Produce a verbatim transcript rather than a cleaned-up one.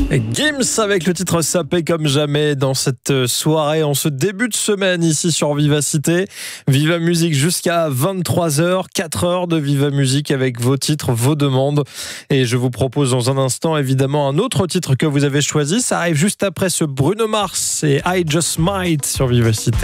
Gims avec le titre Sapé comme jamais dans cette soirée, en ce début de semaine ici sur Vivacité. Viva Musique jusqu'à vingt-trois heures, quatre heures de Viva Musique avec vos titres, vos demandes. Et je vous propose dans un instant évidemment un autre titre que vous avez choisi. Ça arrive juste après ce Bruno Mars et I Just Might sur Vivacité.